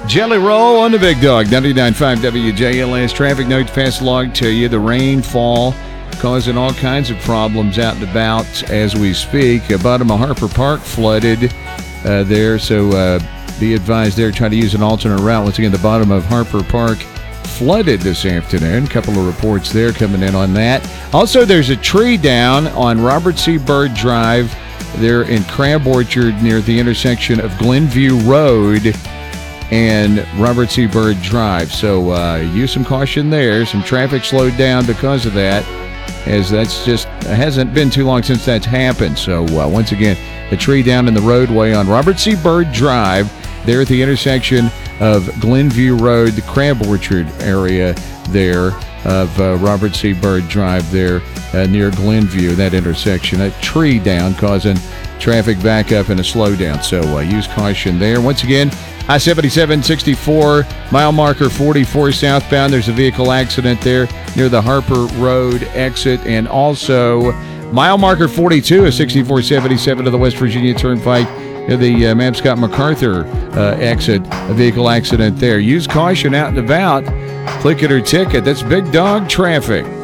Jelly Roll on the Big Dog, 99.5 WJLS. Traffic notes passed along to you. The rainfall causing all kinds of problems out and about as we speak. Bottom of Harper Park flooded there, so be advised there. Try to use an alternate route. Once again, the bottom of Harper Park flooded this afternoon. A couple of reports there coming in on that. Also, there's a tree down on Robert C. Byrd Drive there in Crab Orchard near the intersection of Glenview Road and Robert C. Byrd Drive. So use some caution there. Some traffic slowed down because of that, as that's just hasn't been too long since that's happened. So once again, a tree down in the roadway on Robert C. Byrd Drive there at the intersection of Glenview Road, the Crab Orchard area there of Robert C. Byrd Drive there near Glenview, that intersection. A tree down causing traffic backup and a slowdown. So use caution there. Once again, I-77 64, mile marker 44 southbound. There's a vehicle accident there near the Harper Road exit. And also mile marker 42 of 6477 to the West Virginia Turnpike near the Mapscott MacArthur exit. A vehicle accident there. Use caution out and about. Click it or ticket. That's Big Dog Traffic.